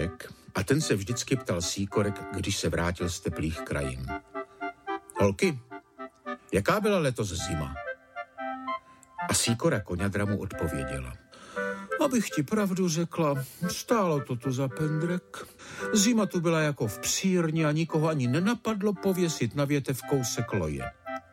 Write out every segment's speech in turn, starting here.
Špaček a ten se vždycky ptal Sýkorek, když se vrátil z teplých krajin. Holky, jaká byla letos zima? A Sýkora Koňadra mu odpověděla. Abych ti pravdu řekla, stálo to tu za pendrek. Zima tu byla jako v psírně a nikoho ani nenapadlo pověsit na větev kousek loje.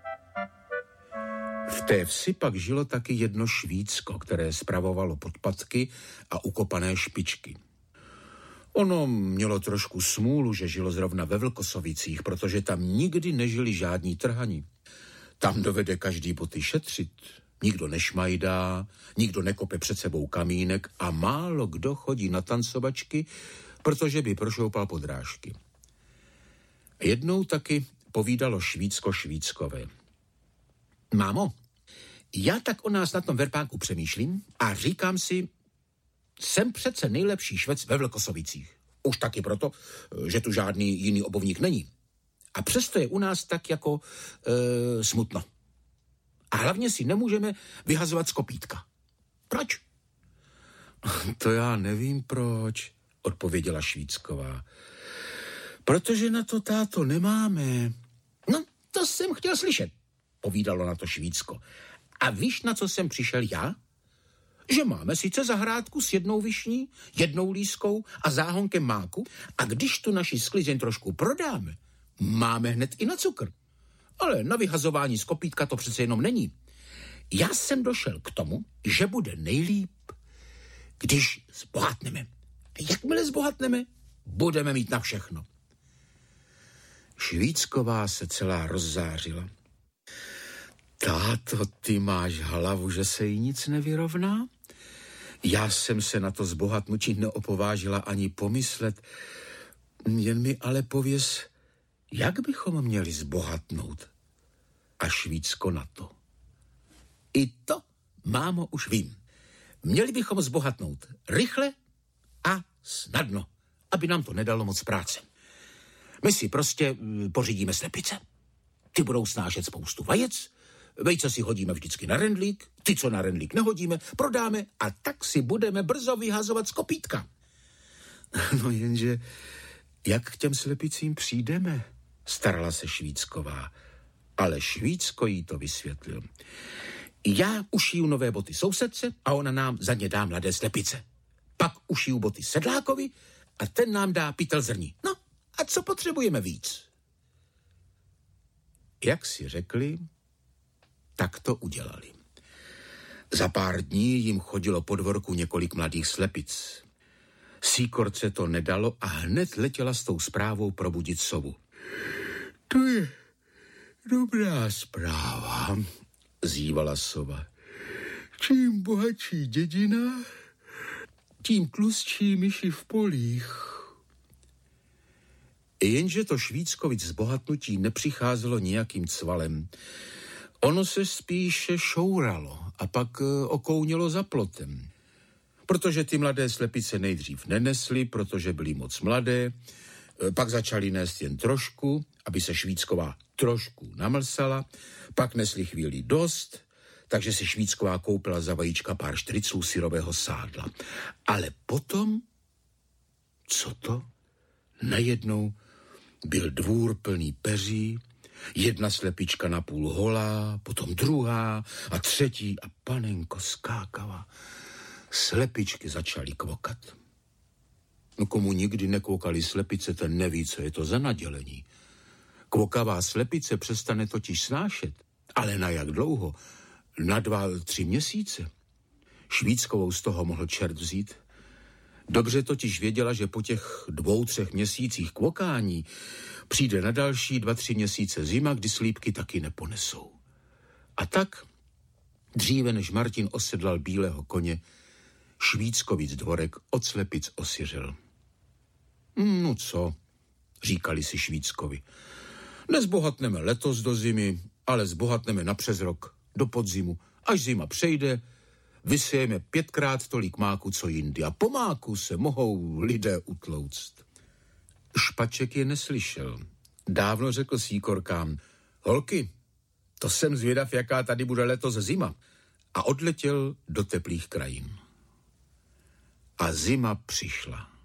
V té vsi pak žilo taky jedno Švýcko, které spravovalo podpatky a ukopané špičky. Ono mělo trošku smůlu, že žilo zrovna ve Vlkosovicích, protože tam nikdy nežili žádní trhani. Tam dovede každý boty šetřit. Nikdo nešmajdá, nikdo nekope před sebou kamínek a málo kdo chodí na tancovačky, protože by prošoupal podrážky. Jednou taky povídalo Švýcko Švýckové. Mámo, já tak o nás na tom verpánku přemýšlím a říkám si, jsem přece nejlepší švec ve Vlkosovicích. Už taky proto, že tu žádný jiný obovník není. A přesto je u nás tak jako smutno. A hlavně si nemůžeme vyhazovat z kopítka. Proč? To já nevím proč, odpověděla Švýcková. Protože na to, táto, nemáme. No, to jsem chtěl slyšet, povídalo na to Švýcko. A víš, na co jsem přišel já? Že máme sice zahrádku s jednou višní, jednou lískou a záhonkem máku a když tu naši sklizeň trošku prodáme, máme hned i na cukr. Ale na vyhazování z kopítka to přece jenom není. Já jsem došel k tomu, že bude nejlíp, když zbohatneme. Jakmile zbohatneme, budeme mít na všechno. Švýcková se celá rozzářila. Táto, ty máš hlavu, že se jí nic nevyrovná? Já jsem se na to zbohatnutí neopovážila ani pomyslet. Jen mi ale pověz, jak bychom měli zbohatnout? A Švýcko na to. I to, mámo, už vím. Měli bychom zbohatnout rychle a snadno, aby nám to nedalo moc práce. My si prostě pořídíme slepice. Ty budou snášet spoustu vajec, vejce si hodíme vždycky na rendlík, ty, co na rendlík nehodíme, prodáme a tak si budeme brzo vyhazovat z kopítka. No jenže, jak k těm slepicím přijdeme? Starala se Švýcková, ale Švýcko jí to vysvětlil. Já ušiju nové boty sousedce a ona nám za ně dá mladé slepice. Pak ušiju boty sedlákovi a ten nám dá pytel zrní. No a co potřebujeme víc? Jak si řekli, tak to udělali. Za pár dní jim chodilo po dvorku několik mladých slepic. Sýkorce to nedalo a hned letěla s tou zprávou probudit sovu. To je dobrá zpráva, zývala sova. Čím bohatší dědina, tím tlustší myši v polích. Jenže to Švýckovic zbohatnutí nepřicházelo nějakým cvalem. Ono se spíše šouralo a pak okounilo za plotem. Protože ty mladé slepice nejdřív nenesly, protože byly moc mladé, pak začaly nést jen trošku, aby se Švýcková trošku namlsala, pak nesly chvíli dost, takže si Švýcková koupila za vajíčka pár štriclů syrového sádla. Ale potom, co to? Najednou byl dvůr plný peří, jedna slepička napůl holá, potom druhá a třetí a panenko skákala. Slepičky začaly kvokat. No komu nikdy nekvokali slepice, ten neví, co je to za nadělení. Kvokavá slepice přestane totiž snášet. Ale na jak dlouho? Na 2-3 měsíce. Švýckovou z toho mohl čert vzít. Dobře totiž věděla, že po těch 2-3 měsících kvokání přijde na další 2-3 měsíce zima, kdy slípky taky neponesou. A tak, dříve než Martin osedlal bílého koně, Švýckovic dvorek od slepic osiřel. No co, říkali si Švýckovi. Nezbohatneme letos do zimy, ale zbohatneme na přes rok, do podzimu. Až zima přejde, vysejeme 5krát tolik máku, co jindy. A po máku se mohou lidé utlouct. Špaček je neslyšel. Dávno řekl Sýkorkám, holky, to jsem zvědav, jaká tady bude letos zima. A odletěl do teplých krajin. A zima přišla.